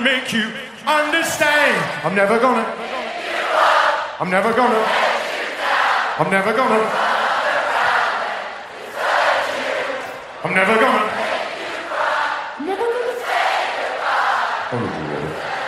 make you understand. I'm never gonna. I'm never gonna. I'm never gonna. I'm never gonna. I'm never gonna.